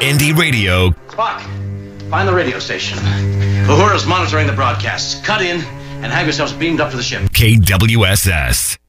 Indie Radio. Spock, find the radio station. Uhura's monitoring the broadcasts. Cut in and have yourselves beamed up to the ship. KWSS.